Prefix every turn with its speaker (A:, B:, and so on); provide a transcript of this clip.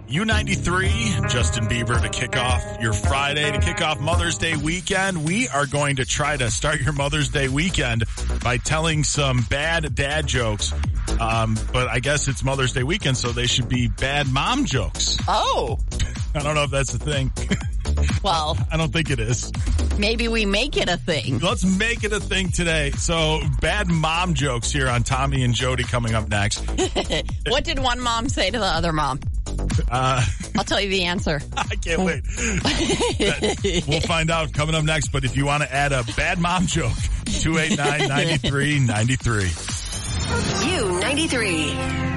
A: U93, Justin Bieber to kick off your Friday, to kick off Mother's Day weekend. We are going to try to start your Mother's Day weekend by telling some bad dad jokes. But I guess it's Mother's Day weekend, so they should be bad mom jokes.
B: Oh.
A: I don't know if that's a thing.
B: Well,
A: I don't think it is.
B: Maybe we make it a thing.
A: Let's make it a thing today. So, bad mom jokes here on Tommy and Jody coming up next.
B: What did one mom say to the other mom? I'll tell you the answer.
A: I can't wait. We'll find out coming up next. But if you want to add a bad mom joke, 289-9393.
C: U93.